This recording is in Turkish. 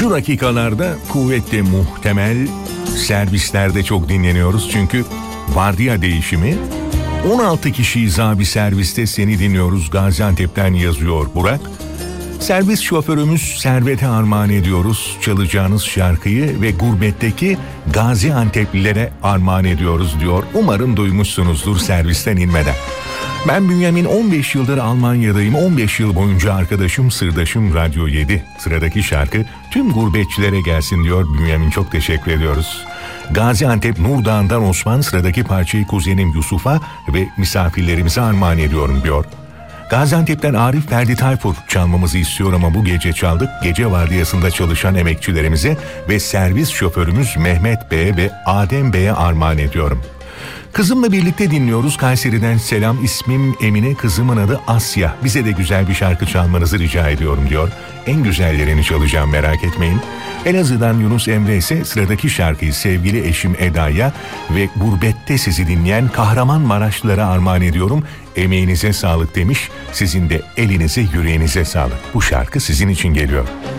Şu dakikalarda kuvvetle muhtemel servislerde çok dinleniyoruz çünkü vardiya değişimi. 16 kişiyiz abi serviste, seni dinliyoruz Gaziantep'ten yazıyor Burak. Servis şoförümüz Servet'e armağan ediyoruz çalacağınız şarkıyı ve gurbetteki Gaziantep'lilere armağan ediyoruz diyor. Umarım duymuşsunuzdur servisten inmeden. Ben Bünyamin, 15 yıldır Almanya'dayım. 15 yıl boyunca arkadaşım, sırdaşım Radyo 7. Sıradaki şarkı tüm gurbetçilere gelsin diyor Bünyamin. Çok teşekkür ediyoruz. Gaziantep Nurdağ'ından Osman, sıradaki parçayı kuzenim Yusuf'a ve misafirlerimize armağan ediyorum diyor. Gaziantep'ten Arif Ferdi Tayfur çalmamızı istiyor ama bu gece çaldık. Gece vardiyasında çalışan emekçilerimize ve servis şoförümüz Mehmet Bey'e ve Adem Bey'e armağan ediyorum. Kızımla birlikte dinliyoruz. Kayseri'den selam. İsmim Emine, kızımın adı Asya. Bize de güzel bir şarkı çalmanızı rica ediyorum diyor. En güzellerini çalacağım, merak etmeyin. Elazığ'dan Yunus Emre ise sıradaki şarkıyı sevgili eşim Eda'ya ve gurbette sizi dinleyen Kahramanmaraşlılara armağan ediyorum. Emeğinize sağlık demiş. Sizin de elinize yüreğinize sağlık. Bu şarkı sizin için geliyor.